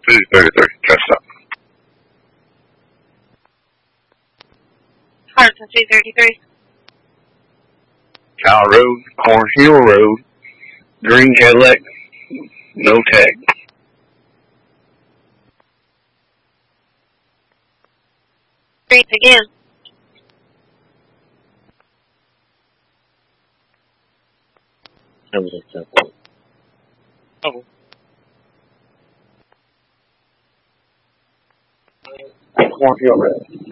233. Try to stop. Harrison 233. Kyle Road, Corn Hill Road, green Cadillac, no tag. Streets again. Oh. Corn Hill Road.